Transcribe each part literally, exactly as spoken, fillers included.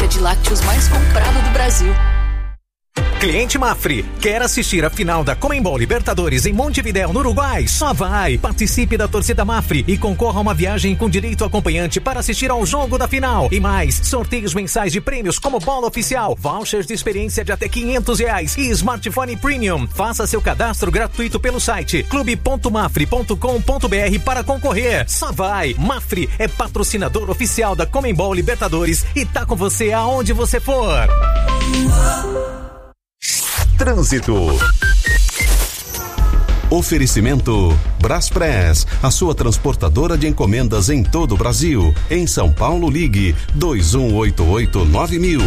de lácteos mais comprada do Brasil. Cliente Mafre, quer assistir a final da Conmebol Libertadores em Montevidéu, no Uruguai? Só vai! Participe da torcida Mafre e concorra a uma viagem com direito acompanhante para assistir ao jogo da final. E mais, sorteios mensais de prêmios como bola oficial, vouchers de experiência de até quinhentos reais e smartphone premium. Faça seu cadastro gratuito pelo site clube ponto mafre ponto com ponto br para concorrer. Só vai! Mafre é patrocinador oficial da Conmebol Libertadores e tá com você aonde você for. Trânsito. Oferecimento Braspress, a sua transportadora de encomendas em todo o Brasil. Em São Paulo, ligue dois um oito oito nove mil.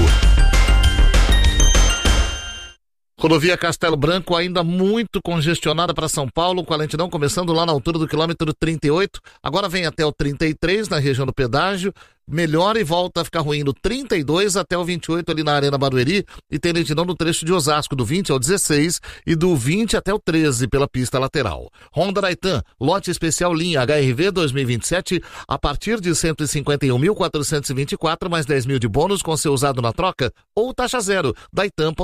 Rodovia Castelo Branco ainda muito congestionada para São Paulo, com a lentidão começando lá na altura do quilômetro trinta e oito, agora vem até o trinta e três na região do pedágio, melhora e volta a ficar ruim no trinta e dois até o vinte e oito ali na Arena Barueri, e tem lentidão no trecho de Osasco do vinte ao dezesseis e do vinte até o treze pela pista lateral. Honda Raitan, lote especial linha H R V dois mil e vinte e sete a partir de cento e cinquenta e um mil quatrocentos e vinte e quatro mais dez mil de bônus com seu usado na troca ou taxa zero. Daitan.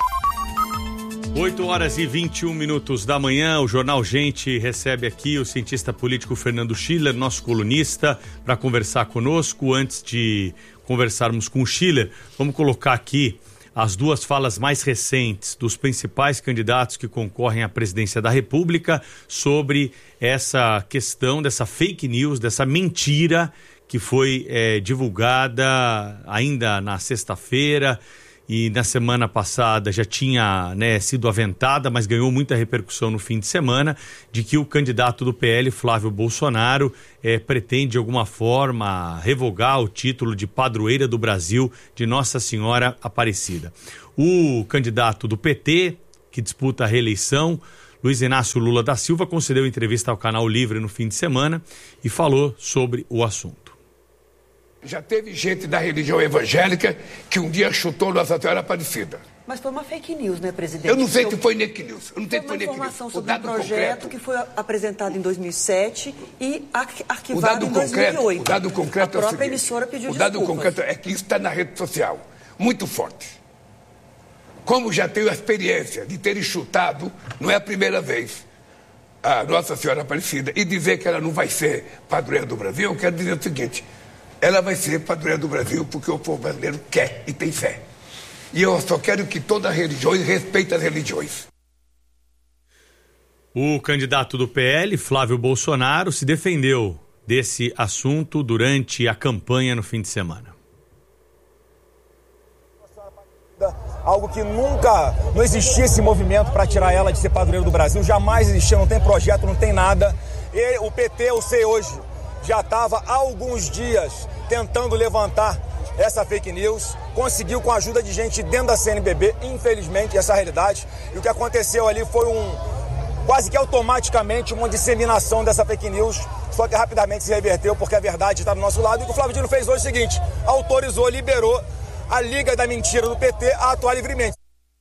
oito horas e vinte e um minutos da manhã, o Jornal Gente recebe aqui o cientista político Fernando Schiller, nosso colunista, para conversar conosco. Antes de conversarmos com o Schiller, vamos colocar aqui as duas falas mais recentes dos principais candidatos que concorrem à presidência da República sobre essa questão dessa fake news, dessa mentira que foi é, divulgada ainda na sexta-feira. E na semana passada já tinha, né, sido aventada, mas ganhou muita repercussão no fim de semana, de que o candidato do P L, Flávio Bolsonaro, eh, pretende de alguma forma revogar o título de padroeira do Brasil de Nossa Senhora Aparecida. O candidato do P T, que disputa a reeleição, Luiz Inácio Lula da Silva, concedeu entrevista ao Canal Livre no fim de semana e falou sobre o assunto. Já teve gente da religião evangélica que um dia chutou Nossa Senhora Aparecida. Mas foi uma fake news, né, presidente? Eu não sei que foi fake news. Eu não sei que foi uma fake informação news. sobre um projeto concreto, que foi apresentado em dois mil e sete e arquivado em dois mil e oito. O dado concreto a é o própria seguinte, emissora pediu o dado desculpas. concreto é que isso está na rede social, muito forte. Como já tenho a experiência de ter chutado, não é a primeira vez, a Nossa Senhora Aparecida, e dizer que ela não vai ser padroeira do Brasil, eu quero dizer o seguinte: ela vai ser padroeira do Brasil porque o povo brasileiro quer e tem fé. E eu só quero que todas as religiões respeitem as religiões. O candidato do P L, Flávio Bolsonaro, se defendeu desse assunto durante a campanha no fim de semana. Algo que nunca, não existia esse movimento para tirar ela de ser padroeira do Brasil, jamais existiu, não tem projeto, não tem nada. E o P T, eu sei hoje, já estava há alguns dias tentando levantar essa fake news, conseguiu com a ajuda de gente dentro da C N B B, infelizmente, essa é a realidade. E o que aconteceu ali foi um, quase que automaticamente, uma disseminação dessa fake news, só que rapidamente se reverteu porque a verdade está do nosso lado. E o que o Flávio Dino fez hoje é o seguinte: autorizou, liberou a Liga da Mentira do P T a atuar livremente.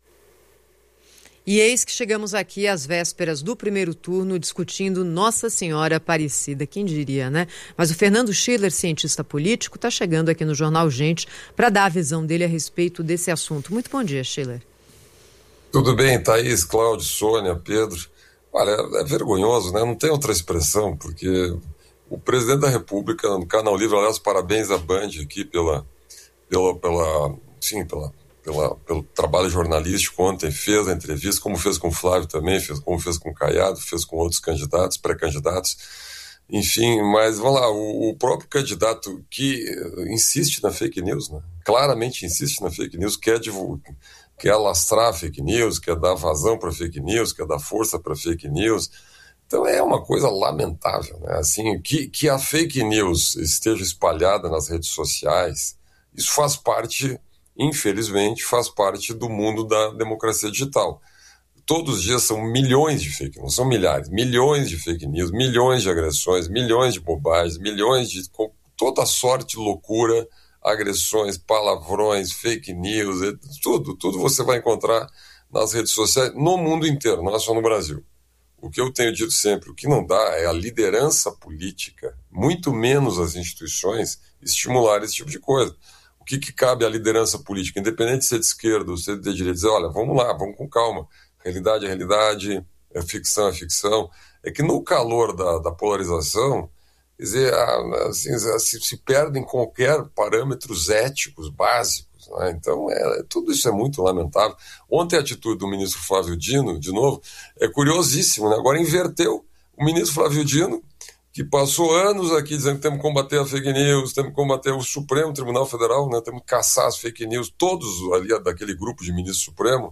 E eis que chegamos aqui às vésperas do primeiro turno discutindo Nossa Senhora Aparecida, quem diria, né? Mas o Fernando Schiller, cientista político, está chegando aqui no Jornal Gente para dar a visão dele a respeito desse assunto. Muito bom dia, Schiller. Tudo bem, Thaís, Cláudio, Sônia, Pedro. Olha, é vergonhoso, né? Não tem outra expressão, porque o presidente da República, no Canal Livre, aliás, parabéns à Band aqui pela, pela, pela, sim, pela Pela, pelo trabalho jornalístico ontem, fez a entrevista, como fez com o Flávio também, fez, como fez com o Caiado, fez com outros candidatos, pré-candidatos, enfim, mas vamos lá, o, o próprio candidato que insiste na fake news, né? Claramente insiste na fake news, quer, divulgar, quer lastrar fake news, quer dar vazão para fake news, quer dar força para fake news. Então é uma coisa lamentável, né? Assim, que, que a fake news esteja espalhada nas redes sociais, isso faz parte... infelizmente, faz parte do mundo da democracia digital. Todos os dias são milhões de fake news, são milhares, milhões de fake news, milhões de agressões, milhões de bobagens, milhões de... toda sorte de loucura, agressões, palavrões, fake news, tudo, tudo você vai encontrar nas redes sociais no mundo inteiro, não é só no Brasil. O que eu tenho dito sempre, o que não dá é a liderança política, muito menos as instituições, estimular esse tipo de coisa. O que, que cabe à liderança política, independente de ser de esquerda ou ser de direita, dizer, olha, vamos lá, vamos com calma, realidade é realidade, é ficção é ficção, é que no calor da, da polarização, quer dizer, assim, se, se perdem qualquer parâmetros éticos básicos, né? Então, é, tudo isso é muito lamentável. Ontem a atitude do ministro Flávio Dino, de novo, é curiosíssimo, né? Agora inverteu o ministro Flávio Dino, que passou anos aqui dizendo que temos que combater a fake news, temos que combater o Supremo Tribunal Federal, né? Temos que caçar as fake news, todos ali daquele grupo de ministro Supremo,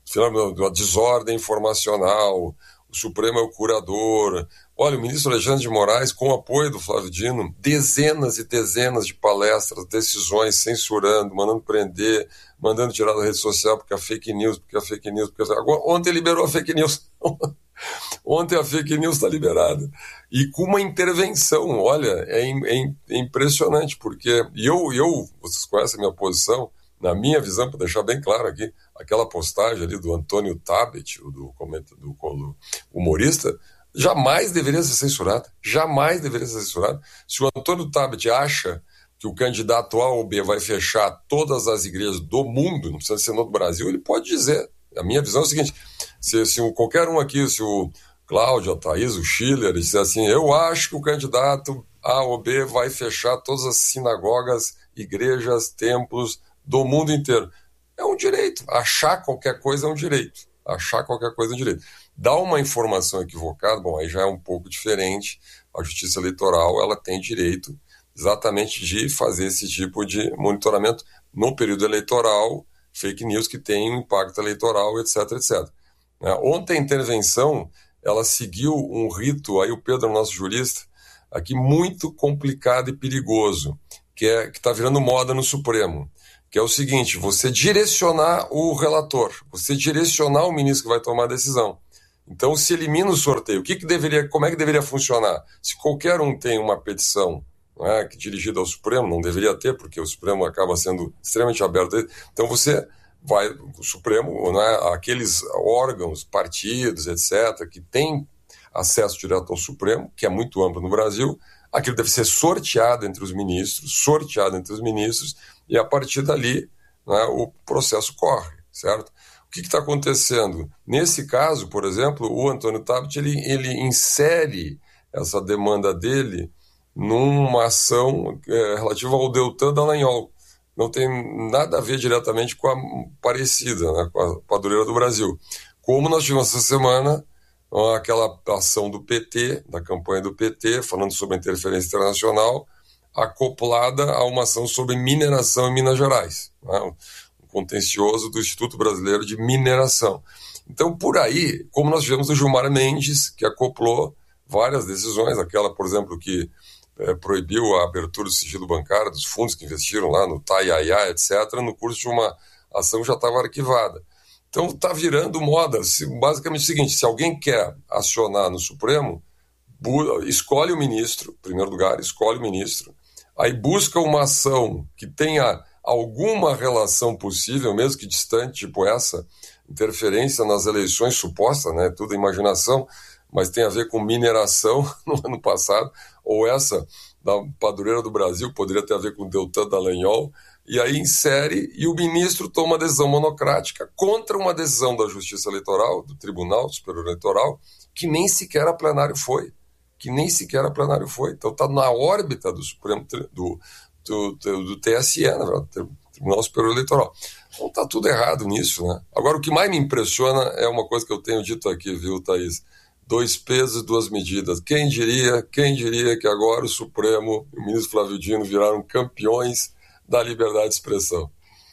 a desordem informacional, o Supremo é o curador. Olha, o ministro Alexandre de Moraes, com o apoio do Flávio Dino, dezenas e dezenas de palestras, decisões, censurando, mandando prender, mandando tirar da rede social porque a fake news, porque a fake news, porque a... Agora, ontem liberou a fake news. Ontem a fake news está liberada. E com uma intervenção, olha, é, é, é impressionante, porque e eu, eu, vocês conhecem a minha posição, na minha visão, para deixar bem claro aqui, aquela postagem ali do Antônio Tabet, do, do, do humorista, jamais deveria ser censurada. Jamais deveria ser censurada. Se o Antônio Tabet acha que o candidato A ou B vai fechar todas as igrejas do mundo, não precisa ser no Brasil, ele pode dizer. A minha visão é o seguinte, se, se o, qualquer um aqui, se o Cláudio, a Thaís, o Schiller, disser assim, eu acho que o candidato A ou B vai fechar todas as sinagogas, igrejas, templos do mundo inteiro. É um direito. Achar qualquer coisa é um direito. Achar qualquer coisa é um direito. Dar uma informação equivocada, bom, aí já é um pouco diferente. A Justiça Eleitoral, ela tem direito exatamente de fazer esse tipo de monitoramento no período eleitoral, fake news que tem um impacto eleitoral, etc, etcétera. Né? Ontem a intervenção, ela seguiu um rito, aí o Pedro, nosso jurista, aqui muito complicado e perigoso, que é que está virando moda no Supremo, que é o seguinte, você direcionar o relator, você direcionar o ministro que vai tomar a decisão. Então se elimina o sorteio. O que que deveria, como é que deveria funcionar? Se qualquer um tem uma petição, não é, que dirigida ao Supremo, não deveria ter, porque o Supremo acaba sendo extremamente aberto. Então você vai, o Supremo, não é, aqueles órgãos, partidos, etcétera, que têm acesso direto ao Supremo, que é muito amplo no Brasil, aquilo deve ser sorteado entre os ministros, sorteado entre os ministros, e a partir dali, né, o processo corre, certo? O que está acontecendo? Nesse caso, por exemplo, o Antônio Tabet, ele, ele insere essa demanda dele numa ação é, relativa ao Deltan Dallagnol. Não tem nada a ver diretamente com a Aparecida, né, com a Padroeira do Brasil. Como nós tivemos essa semana aquela ação do P T, da campanha do P T, falando sobre a interferência internacional, acoplada a uma ação sobre mineração em Minas Gerais, né, um contencioso do Instituto Brasileiro de Mineração. Então, por aí, como nós tivemos o Gilmar Mendes, que acoplou várias decisões, aquela, por exemplo, que é, proibiu a abertura do sigilo bancário dos fundos que investiram lá no Taiaiá, etcétera, no curso de uma ação que já estava arquivada. Então está virando moda, basicamente o seguinte, se alguém quer acionar no Supremo, escolhe o ministro, em primeiro lugar, escolhe o ministro, aí busca uma ação que tenha alguma relação possível, mesmo que distante, tipo essa, interferência nas eleições suposta, né, tudo imaginação, mas tem a ver com mineração no ano passado, ou essa da Padroeira do Brasil, poderia ter a ver com o Deltan Dallagnol, e aí insere, e o ministro toma uma decisão monocrática contra uma decisão da Justiça Eleitoral, do Tribunal Superior Eleitoral, que nem sequer a plenário foi, que nem sequer a plenário foi. Então está na órbita do Supremo, do, do, do, do T S E, na verdade, Tribunal Superior Eleitoral. Então está tudo errado nisso, né? Agora, o que mais me impressiona é uma coisa que eu tenho dito aqui, viu, Thaís? Dois pesos e duas medidas. Quem diria, quem diria que agora o Supremo e o ministro Flávio Dino viraram campeões da liberdade de expressão?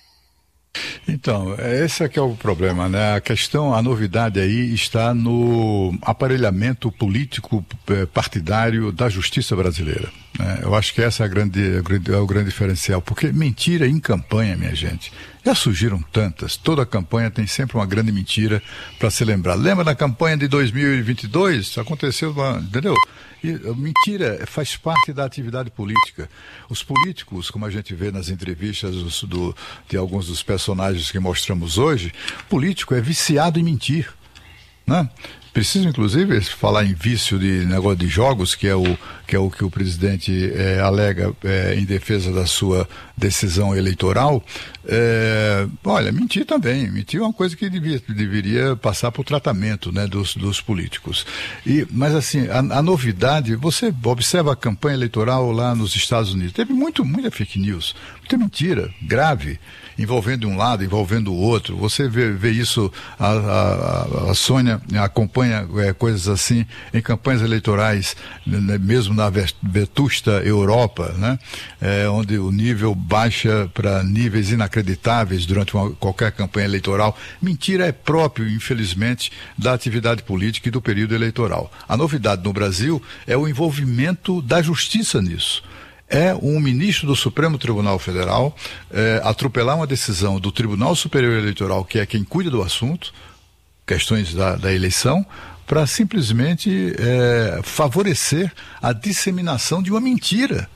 Então, esse é que é o problema, né? A questão, a novidade aí está no aparelhamento político partidário da justiça brasileira, né? Eu acho que essa é, a grande, é o grande diferencial, porque mentira em campanha, minha gente, já surgiram tantas, toda campanha tem sempre uma grande mentira para se lembrar. Lembra da campanha de dois mil e vinte e dois? Aconteceu, uma, entendeu? E, mentira faz parte da atividade política. Os políticos, como a gente vê nas entrevistas dos, do, de alguns dos personagens que mostramos hoje, político é viciado em mentir, né? Preciso, inclusive, falar em vício de negócio de jogos, que é o que, é o, que o presidente é, alega é, em defesa da sua decisão eleitoral. É, olha, mentir também. Mentir é uma coisa que devia, deveria passar por tratamento, né, dos, dos políticos. E, mas, assim, a, a novidade, você observa a campanha eleitoral lá nos Estados Unidos, teve muito, muita fake news, muita mentira grave, envolvendo um lado, envolvendo o outro. Você vê, vê isso, a, a, a Sônia acompanha é, coisas assim em campanhas eleitorais, né, mesmo na vetusta Europa, né, é, onde o nível baixa para níveis inacreditáveis durante uma, qualquer campanha eleitoral. Mentira é próprio, infelizmente, da atividade política e do período eleitoral. A novidade no Brasil é o envolvimento da justiça nisso. É um ministro do Supremo Tribunal Federal é, atropelar uma decisão do Tribunal Superior Eleitoral, que é quem cuida do assunto, questões da, da eleição, para simplesmente é, favorecer a disseminação de uma mentira.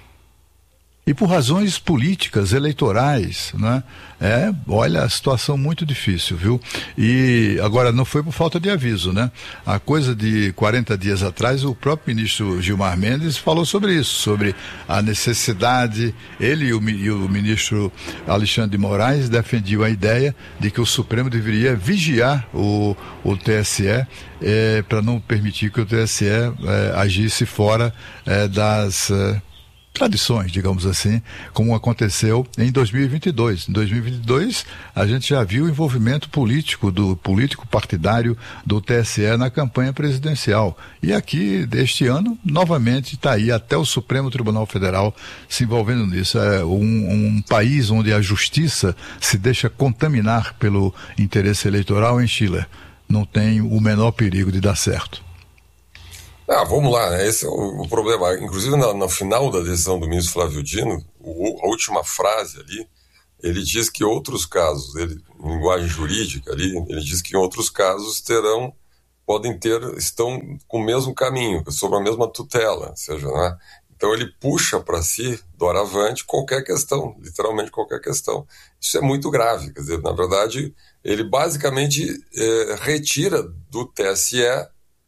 E por razões políticas, eleitorais, né? É, olha, a situação muito difícil, viu? E agora não foi por falta de aviso, né? A coisa de quarenta dias atrás, o próprio ministro Gilmar Mendes falou sobre isso, sobre a necessidade, ele e o, e o ministro Alexandre de Moraes defendiam a ideia de que o Supremo deveria vigiar o, o T S E é, para não permitir que o T S E é, agisse fora é, das... É, tradições, digamos assim, como aconteceu em dois mil e vinte e dois. Em dois mil e vinte e dois, a gente já viu o envolvimento político, do político partidário do T S E na campanha presidencial. E aqui, deste ano, novamente, está aí até o Supremo Tribunal Federal se envolvendo nisso. É um, um país onde a justiça se deixa contaminar pelo interesse eleitoral, em Chile. Não tem o menor perigo de dar certo. Ah, vamos lá, né? Esse é o, o problema. Inclusive, na, no final da decisão do ministro Flávio Dino, o, a última frase ali, ele diz que outros casos, ele, em linguagem jurídica ali, ele diz que em outros casos terão, podem ter, estão com o mesmo caminho, sobre a mesma tutela, ou seja, né? Então ele puxa para si, doravante, qualquer questão, literalmente qualquer questão. Isso é muito grave, quer dizer, na verdade, ele basicamente é, retira do T S E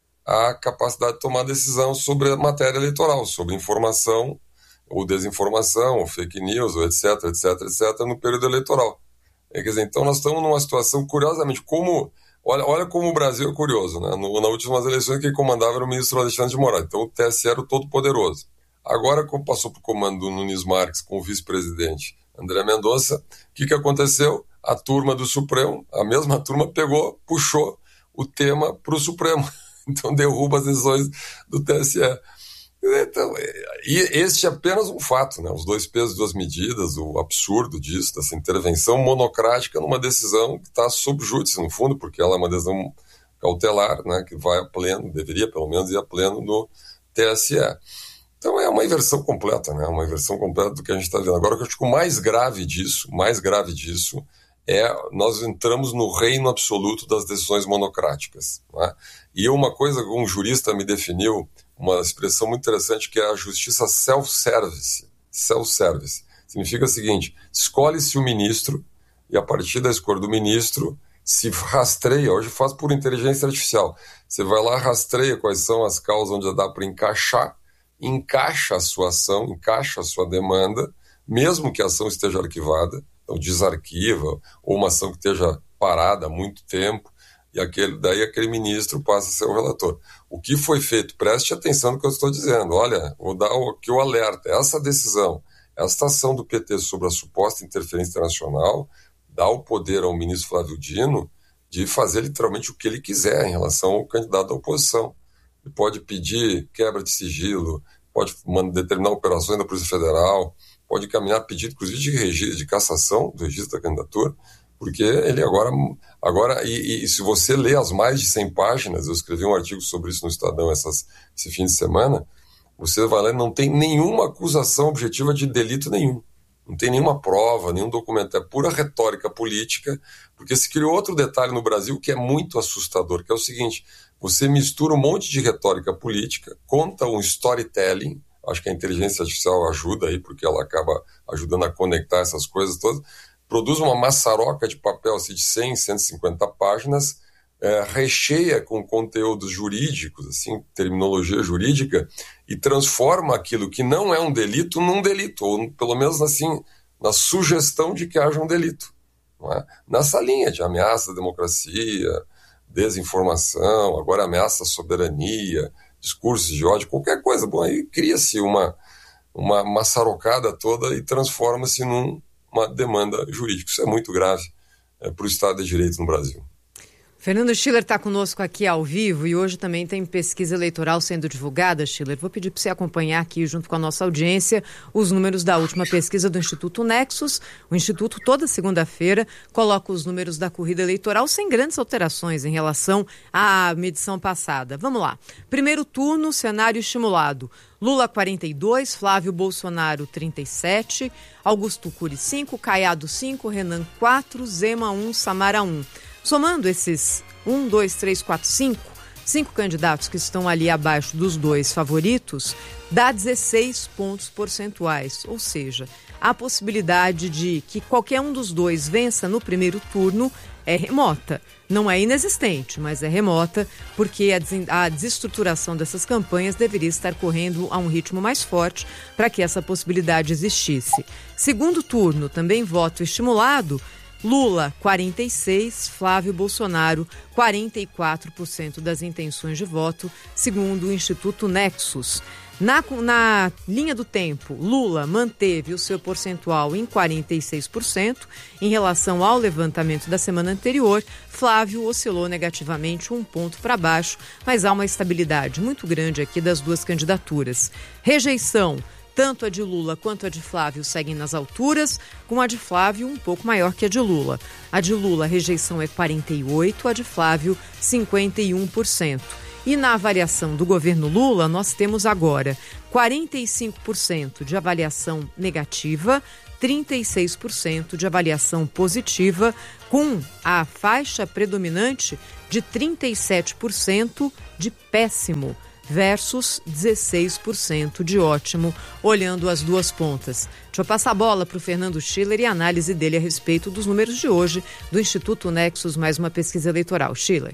a capacidade de tomar decisão sobre a matéria eleitoral, sobre informação ou desinformação, ou fake news, ou etc, etc, etc, no período eleitoral. Quer dizer, então nós estamos numa situação, curiosamente, como, olha, olha como o Brasil é curioso, né? No, nas últimas eleições quem comandava era o ministro Alexandre de Moraes, então o T S E era o todo-poderoso. Agora, como passou para o comando do Nunes Marques com o vice-presidente André Mendonça, o que, que aconteceu? A turma do Supremo, a mesma turma pegou, puxou o tema para o Supremo. Então derruba as decisões do T S E. Então, e este é apenas um fato, né? Os dois pesos, duas medidas, o absurdo disso, dessa intervenção monocrática numa decisão que está sob júdice, no fundo, porque ela é uma decisão cautelar, né? Que vai a pleno, deveria pelo menos ir a pleno no T S E. Então é uma inversão completa, né? Uma inversão completa do que a gente está vendo. Agora, o que eu acho que o mais grave disso, mais grave disso, é nós entramos no reino absoluto das decisões monocráticas, né? E uma coisa que um jurista me definiu, uma expressão muito interessante, que é a justiça self-service. Self-service. Significa o seguinte, escolhe-se o ministro e a partir da escolha do ministro se rastreia, hoje faz por inteligência artificial, você vai lá, rastreia quais são as causas onde dá para encaixar, encaixa a sua ação, encaixa a sua demanda, mesmo que a ação esteja arquivada, então desarquiva, ou uma ação que esteja parada há muito tempo, e aquele, daí aquele ministro passa a ser o relator. O que foi feito? Preste atenção no que eu estou dizendo. Olha, vou dar aqui o alerta. Essa decisão, esta ação do P T sobre a suposta interferência internacional, dá o poder ao ministro Flávio Dino de fazer literalmente o que ele quiser em relação ao candidato da oposição. Ele pode pedir quebra de sigilo, pode determinar operações da Polícia Federal, pode caminhar pedido, inclusive, de registro, de cassação do registro da candidatura, porque ele agora... agora e, e se você lê as mais de cem páginas, eu escrevi um artigo sobre isso no Estadão essas, esse fim de semana, você vai ler, não tem nenhuma acusação objetiva de delito nenhum. Não tem nenhuma prova, nenhum documento. É pura retórica política, porque se criou outro detalhe no Brasil que é muito assustador, que é o seguinte, você mistura um monte de retórica política, conta um storytelling, acho que a inteligência artificial ajuda aí, porque ela acaba ajudando a conectar essas coisas todas, produz uma maçaroca de papel assim, de cem, cento e cinquenta páginas, é, recheia com conteúdos jurídicos, assim, terminologia jurídica, e transforma aquilo que não é um delito num delito, ou pelo menos assim, na sugestão de que haja um delito. Não é? Nessa linha de ameaça à democracia, desinformação, agora ameaça à soberania, discursos de ódio, qualquer coisa. Bom, aí cria-se uma, uma maçarocada toda e transforma-se numa demanda jurídica. Isso é muito grave é, para o Estado de Direito no Brasil. Fernando Schiller está conosco aqui ao vivo e hoje também tem pesquisa eleitoral sendo divulgada, Schiller. Vou pedir para você acompanhar aqui, junto com a nossa audiência, os números da última pesquisa do Instituto Nexus. O Instituto, toda segunda-feira, coloca os números da corrida eleitoral sem grandes alterações em relação à medição passada. Vamos lá. Primeiro turno, cenário estimulado. Lula quarenta e dois, Flávio Bolsonaro trinta e sete, Augusto Cury cinco, Caiado cinco, Renan quatro, Zema um, Samara um. Somando esses um, dois, três, quatro, cinco, cinco candidatos que estão ali abaixo dos dois favoritos, dá dezesseis pontos percentuais. Ou seja, a possibilidade de que qualquer um dos dois vença no primeiro turno é remota. Não é inexistente, mas é remota, porque a, des- a desestruturação dessas campanhas deveria estar correndo a um ritmo mais forte para que essa possibilidade existisse. Segundo turno, também voto estimulado, Lula, quarenta e seis, Flávio Bolsonaro, quarenta e quatro por cento das intenções de voto, segundo o Instituto Nexus. Na, na linha do tempo, Lula manteve o seu percentual em quarenta e seis por cento em relação ao levantamento da semana anterior. Flávio oscilou negativamente um ponto para baixo, mas há uma estabilidade muito grande aqui das duas candidaturas. Rejeição. Tanto a de Lula quanto a de Flávio seguem nas alturas, com a de Flávio um pouco maior que a de Lula. A de Lula, a rejeição é quarenta e oito por cento, a de Flávio, cinquenta e um por cento. E na avaliação do governo Lula, nós temos agora quarenta e cinco por cento de avaliação negativa, trinta e seis por cento de avaliação positiva, com a faixa predominante de trinta e sete por cento de péssimo, versus dezesseis por cento de ótimo, olhando as duas pontas. Deixa eu passar a bola para o Fernando Schiller e a análise dele a respeito dos números de hoje do Instituto Nexus, mais uma pesquisa eleitoral. Schiller.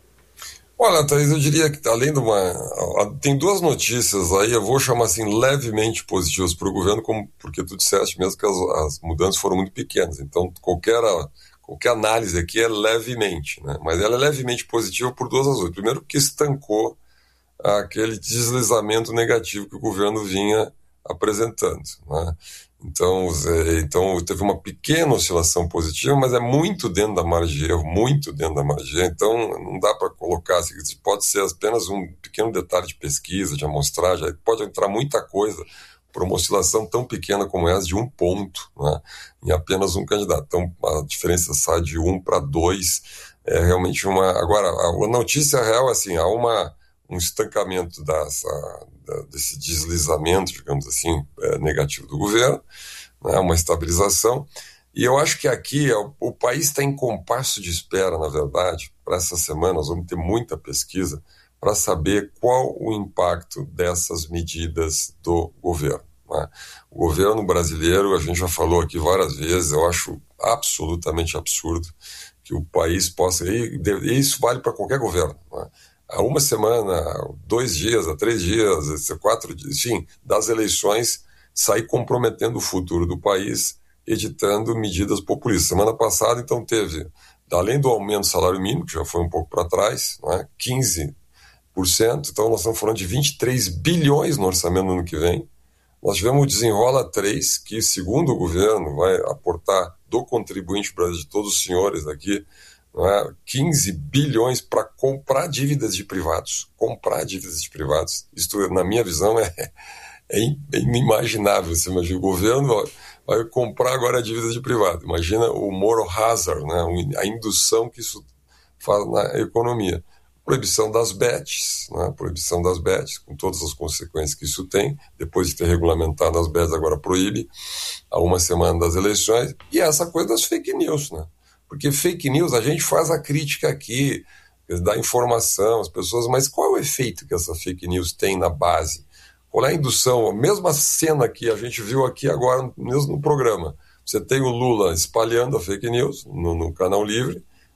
Olha, Thaís, eu diria que além de uma... Tem duas notícias aí, eu vou chamar assim levemente positivas para o governo, como, porque tu disseste mesmo que as, as mudanças foram muito pequenas, então qualquer... Qualquer análise aqui é levemente, né? Mas ela é levemente positiva por duas razões. Primeiro, porque estancou aquele deslizamento negativo que o governo vinha apresentando, né? Então, é, então teve uma pequena oscilação positiva, mas é muito dentro da margem de erro, muito dentro da margem de erro, então não dá para colocar, assim, pode ser apenas um pequeno detalhe de pesquisa, de amostragem, pode entrar muita coisa por uma oscilação tão pequena como essa de um ponto, né, em apenas um candidato. Então a diferença sai de um para dois, é realmente uma... Agora, a notícia real é assim, há uma um estancamento dessa, desse deslizamento, digamos assim, é, negativo do governo, né, uma estabilização, e eu acho que aqui o, o país está em compasso de espera, na verdade, para essa semana nós vamos ter muita pesquisa para saber qual o impacto dessas medidas do governo, né. O governo brasileiro, a gente já falou aqui várias vezes, eu acho absolutamente absurdo que o país possa, e isso vale para qualquer governo, né, há uma semana, dois dias, há três dias, há quatro dias, enfim, das eleições, sair comprometendo o futuro do país, editando medidas populistas. Semana passada, então, teve, além do aumento do salário mínimo, que já foi um pouco para trás, não é? quinze por cento, então nós estamos falando de vinte e três bilhões no orçamento no ano que vem. Nós tivemos o Desenrola três, que, segundo o governo, vai aportar do contribuinte brasileiro, de todos os senhores aqui, é? quinze bilhões para comprar dívidas de privados. Comprar dívidas de privados. Isto, na minha visão, é, é inimaginável. Você imagina, o governo vai comprar agora dívidas de privado. Imagina o moral hazard, né? A indução que isso faz na economia. Proibição das bets, né? Proibição das bets, com todas as consequências que isso tem. Depois de ter regulamentado as bets, agora proíbe, há uma semana das eleições. E essa coisa das fake news, né? Porque fake news, a gente faz a crítica aqui, dá informação às pessoas, mas qual é o efeito que essa fake news tem na base? Qual é a indução? A mesma cena que a gente viu aqui agora, mesmo no programa. Você tem o Lula espalhando a fake news no, no Canal Livre,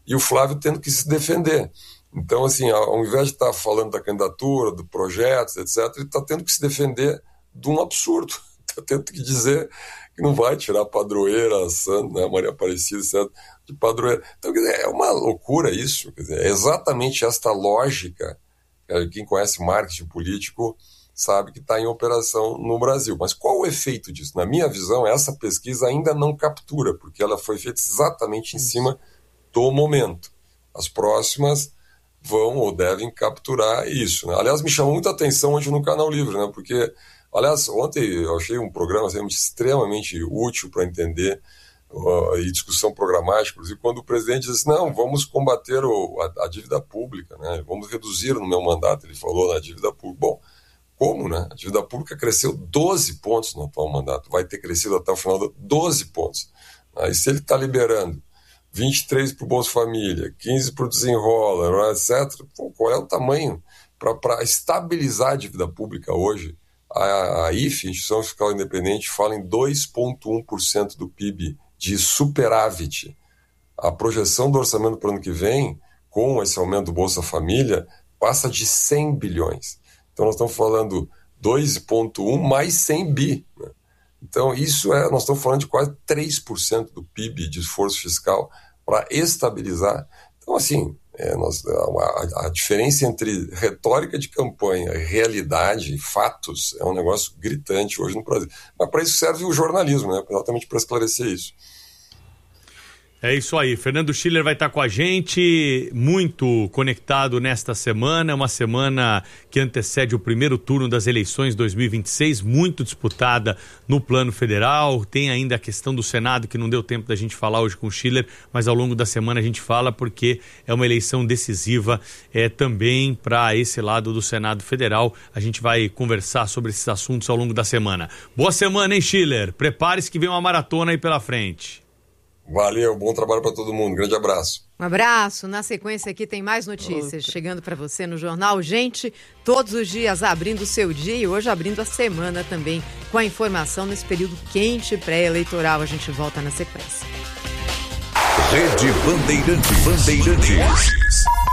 e o Flávio tendo que se defender. Então, assim, ao invés de estar falando da candidatura, do projeto, etcétera, ele está tendo que se defender de um absurdo. Está tendo que dizer que não vai tirar a padroeira, a Santa, né, Maria Aparecida, etcétera, de padroeira. Então, quer dizer, é uma loucura isso. Quer dizer, é exatamente esta lógica. Quem conhece marketing político sabe que está em operação no Brasil. Mas qual o efeito disso? Na minha visão, essa pesquisa ainda não captura, porque ela foi feita exatamente em cima do momento. As próximas vão ou devem capturar isso, né? Aliás, me chamou muita atenção hoje no Canal Livre, né? Porque, aliás, ontem eu achei um programa realmente extremamente útil para entender uh, e discussão programática, inclusive quando o presidente disse, não, vamos combater o, a, a dívida pública, né? Vamos reduzir no meu mandato, ele falou na dívida pública. Bom, como, né? A dívida pública cresceu doze pontos no atual mandato, vai ter crescido até o final de doze pontos. Aí se ele está liberando vinte e três para o Bolsa Família, quinze para o Desenrola, etcétera. Pô, qual é o tamanho para estabilizar a dívida pública hoje? A, a I F, Instituição Fiscal Independente, fala em dois vírgula um por cento do P I B de superávit. A projeção do orçamento para o ano que vem, com esse aumento do Bolsa Família, passa de cem bilhões. Então nós estamos falando dois vírgula um mais cem bi, né? Então, isso é, nós estamos falando de quase três por cento do P I B de esforço fiscal para estabilizar. Então, assim, é, nós, a, a diferença entre retórica de campanha, realidade, fatos, é um negócio gritante hoje no Brasil. Mas para isso serve o jornalismo, né? Exatamente para esclarecer isso. É isso aí, Fernando Schiller vai estar com a gente, muito conectado nesta semana, uma semana que antecede o primeiro turno das eleições dois mil e vinte e seis, muito disputada no plano federal, tem ainda a questão do Senado que não deu tempo da gente falar hoje com o Schiller, mas ao longo da semana a gente fala porque é uma eleição decisiva é, também para esse lado do Senado Federal, a gente vai conversar sobre esses assuntos ao longo da semana. Boa semana, hein, Schiller? Prepare-se que vem uma maratona aí pela frente. Valeu, bom trabalho para todo mundo. Grande abraço. Um abraço. Na sequência aqui tem mais notícias chegando para você no Jornal Gente, todos os dias abrindo o seu dia e hoje abrindo a semana também com a informação nesse período quente pré-eleitoral. A gente volta na sequência. Rede Bandeirantes. Bandeirantes.